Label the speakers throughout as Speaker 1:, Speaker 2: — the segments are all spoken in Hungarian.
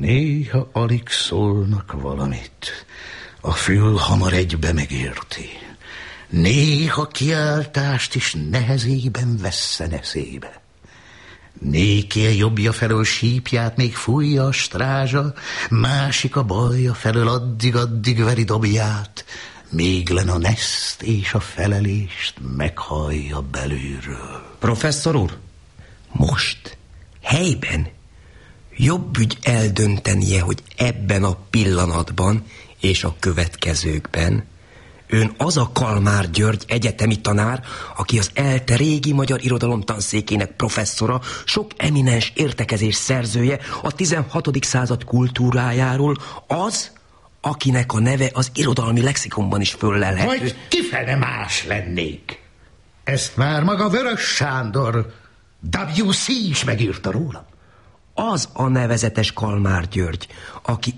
Speaker 1: Néha alig szólnak valamit, a fül hamar egybe megérti. Néha kiáltást is nehezében vesszen eszébe. Néki a jobbja felől sípját még fújja a strázsa, másik a balja felől addig-addig veri dobját, még len a neszt és a felelést meghallja belülről.
Speaker 2: Professzor úr, most, helyben jobb ügy eldöntenie, hogy ebben a pillanatban és a következőkben ön az a Kalmár György egyetemi tanár, aki az ELTE régi magyar irodalom tanszékének professzora, sok eminens értekezés szerzője a 16. század kultúrájáról, az, akinek a neve az irodalmi lexikonban is föllelhető.
Speaker 1: Vagy kifele más lennék. Ezt már maga Vörös Sándor, W.C. is megírta róla.
Speaker 2: Az a nevezetes Kalmár György, aki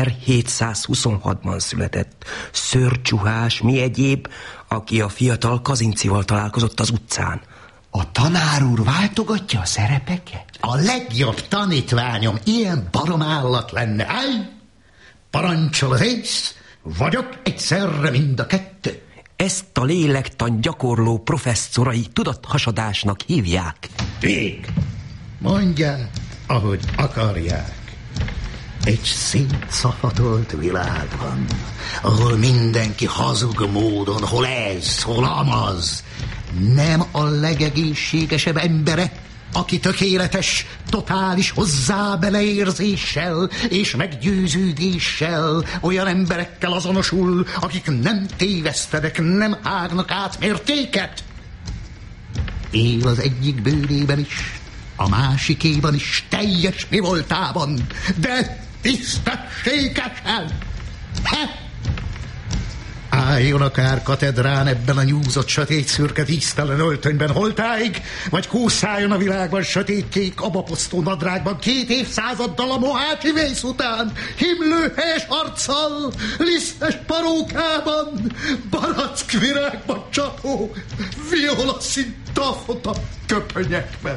Speaker 2: 1726-ban született. Szőrcsuhás, mi egyéb, aki a fiatal Kazincival találkozott az utcán.
Speaker 3: A tanár úr váltogatja a szerepeket?
Speaker 1: A legjobb tanítványom ilyen baromállat lenne. Állj! Parancsol az ész, vagyok egyszerre mind a kettő.
Speaker 2: Ezt a lélektan gyakorló professzorai tudathasadásnak hívják.
Speaker 1: Vég! Mondják, ahogy akarják. Egy szétszafatolt világban, ahol mindenki hazug módon, hol ez, hol amaz. Nem a legegészségesebb embere, aki tökéletes, totális hozzá-beleérzéssel és meggyőződéssel olyan emberekkel azonosul, akik nem tévesztenek, nem hágnak át mértéket. Él az egyik bőrében is, a másikéban is, teljes mi voltában, de tisztességesen. Álljon akár katedrán ebben a nyúzott, sötét, szürke, víztelen öltönyben holtáig, vagy kúszáljon a világban sötétkék, abaposztó nadrágban 2 évszázaddal a mohácsi vész után, himlő helyes arccal, lisztes parókában, barackvirágban csapó, violaszín tafota köpönyekben.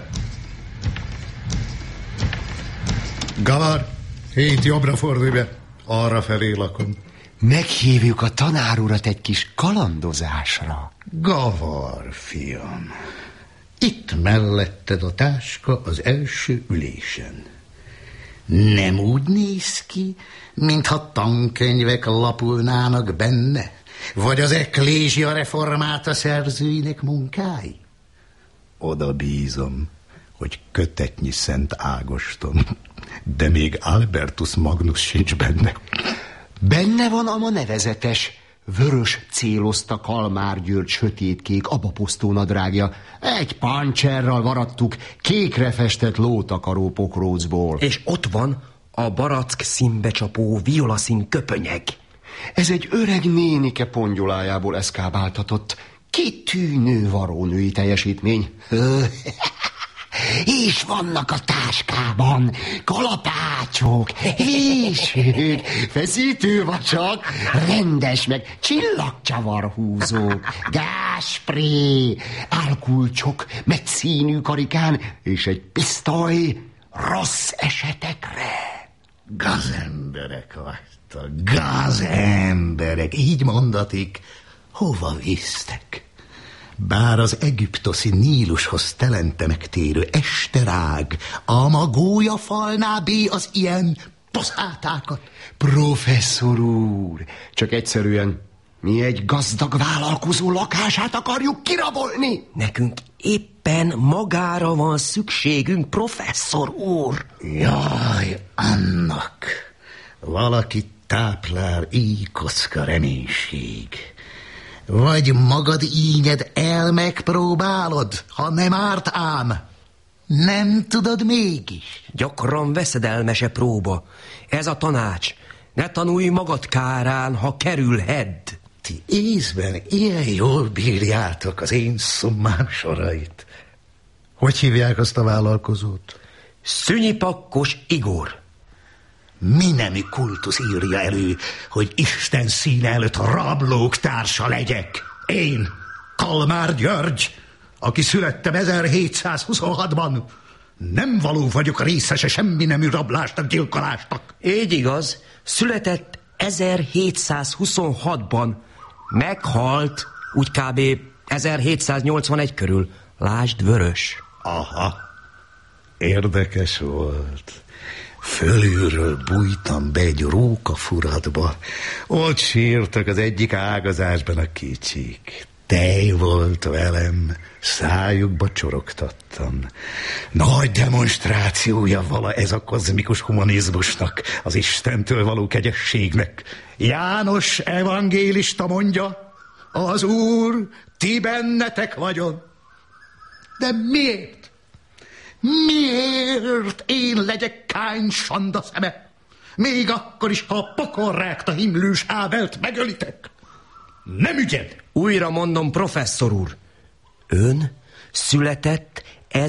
Speaker 1: Gavar, 7 jobbra fordulj be, arra felé lakom.
Speaker 3: Meghívjuk a tanár urat egy kis kalandozásra.
Speaker 1: Gavar, fiam, itt melletted a táska az első ülésen. Nem úgy néz ki, mintha tankönyvek lapulnának benne, vagy az eklézsia reformáta szerzőinek munkái? Oda bízom, hogy kötetnyi Szent Ágoston, de még Albertus Magnus sincs benne.
Speaker 3: Benne van a ma nevezetes, vörös célozta Kalmár György sötétkék abaposztó nadrágja. Egy páncserral varadtuk kékre festett lótakaró pokrócból.
Speaker 2: És ott van a barack színbe csapó violaszín köpönyeg.
Speaker 3: Ez egy öreg nénike pongyolájából eszkábáltatott, kitűnő varónői teljesítmény. És vannak a táskában kalapácsok, vésők, feszítővacsak, rendes meg csillagcsavarhúzók, gázspré, álkulcsok, metszínű karikán, és egy pisztoly rossz esetekre.
Speaker 1: Gazemberek vagytok, gazemberek, így mondatik, hova visztek? Bár az egyiptoszi Nílushoz telente megtérő esterág, a magója falná bé az ilyen poszátákat.
Speaker 3: Professzor úr, csak egyszerűen mi egy gazdag vállalkozó lakását akarjuk kirabolni.
Speaker 2: Nekünk éppen magára van szükségünk, professzor úr.
Speaker 1: Jaj, annak valakit táplál így kocka reménység. Vagy magad ínyed el megpróbálod, ha nem árt ám. Nem tudod mégis?
Speaker 2: Gyakran veszedelmese próba. Ez a tanács. Ne tanulj magad kárán, ha kerülhedd.
Speaker 1: Ti észben ilyen jól bírjátok az én szummám sorait. Hogy hívják azt a vállalkozót?
Speaker 2: Szünyipakkos Igor.
Speaker 1: Mi nemű kultusz írja elő, hogy Isten színe előtt rablók társa legyek? Én, Kalmár György, aki születtem 1726-ban. Nem való vagyok részese semmi nemű rablásnak, gyilkolásnak.
Speaker 2: Így igaz, született 1726-ban. Meghalt, úgy kb. 1781 körül. Lásd, Vörös.
Speaker 1: Aha, érdekes volt. Fölülről bújtam be egy rókafuratba. Ott sírtak az egyik ágazásban a kicsik. Tej volt velem, szájukba csorogtattam. Nagy demonstrációja vala ez a kozmikus humanizmusnak, az Istentől való kegyességnek. János evangélista mondja, az Úr ti bennetek vagyon. De miért? Miért én legyek Káin sanda szeme? Még akkor is, ha a pokol rágta himlős Ábelt megölitek. Nem ügyed!
Speaker 2: Újra mondom, professzor úr. Ön született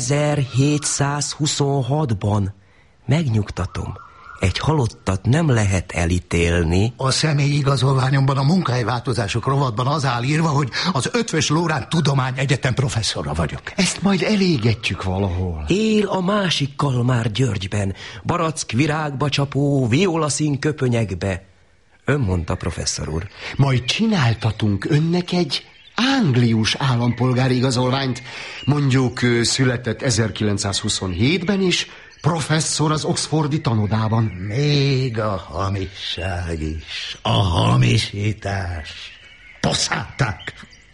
Speaker 2: 1726-ban. Megnyugtatom, egy halottat nem lehet elítélni.
Speaker 1: A személyi igazolványomban a munkahelyváltozások rovatban az áll írva, hogy az Eötvös Loránd Tudományegyetem professzora vagyok.
Speaker 3: Ezt majd elégetjük valahol.
Speaker 2: Él a másik Kalmár Györgyben, barack virágba csapó, violaszín köpönyegbe. Ön mondta, professzor úr.
Speaker 3: Majd csináltatunk önnek egy anglius állampolgári igazolványt. Mondjuk született 1927-ben is, professzor az oxfordi tanodában.
Speaker 1: Még a hamisság is, a hamisítás. Poszálták.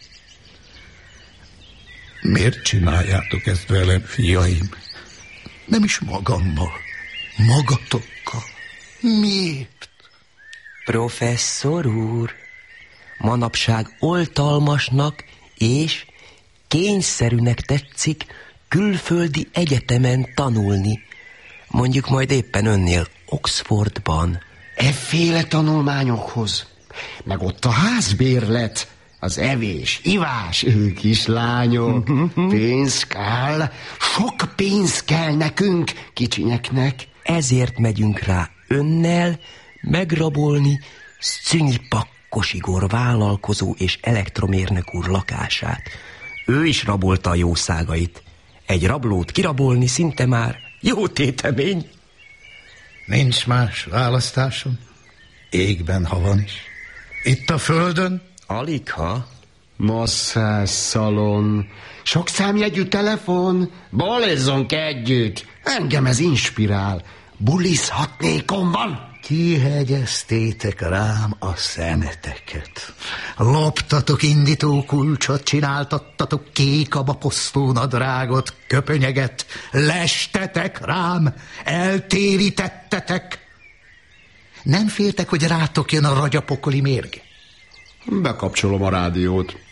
Speaker 1: Miért csináljátok ezt velem, fiaim? Nem is magammal, magatokkal. Miért?
Speaker 2: Professzor úr, manapság oltalmasnak és kényszerűnek tetszik külföldi egyetemen tanulni. Mondjuk majd éppen önnél Oxfordban.
Speaker 3: Efféle tanulmányokhoz. Meg ott a házbérlet, az evés, ivás, kislányok, pénz kell, sok pénz kell nekünk, kicsinyeknek.
Speaker 2: Ezért megyünk rá önnel megrabolni Szünypakkos Igor vállalkozó és elektromérnök úr lakását. Ő is rabolta a jószágait. Egy rablót kirabolni szinte már jó tétemény.
Speaker 1: Nincs más választásom. Égben, ha van is. Itt a földön.
Speaker 2: Aligha.
Speaker 3: Masszás szalon, sok számjegyű telefon, balizzunk együtt. Engem ez inspirál. Bulizhatnékom van.
Speaker 1: Kihegyeztétek rám a szemeteket. Loptatok indító kulcsot, csináltattatok kék abaposztónadrágot, köpönyeget, lestetek rám, eltérítettetek. Nem féltek, hogy rátok jön a ragyapokoli mérge?
Speaker 3: Bekapcsolom a rádiót.